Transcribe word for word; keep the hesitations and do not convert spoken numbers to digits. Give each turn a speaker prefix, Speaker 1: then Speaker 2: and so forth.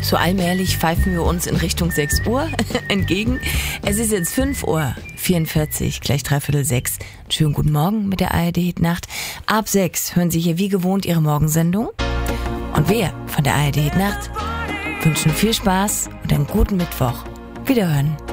Speaker 1: So allmählich pfeifen wir uns in Richtung sechs Uhr entgegen. Es ist jetzt fünf Uhr vierundvierzig, gleich dreiviertel sechs. Schönen guten Morgen mit der A R D Hit Nacht. Ab sechs hören Sie hier wie gewohnt Ihre Morgensendung. Und wir von der A R D Hit Nacht wünschen viel Spaß und einen guten Mittwoch. Wiederhören.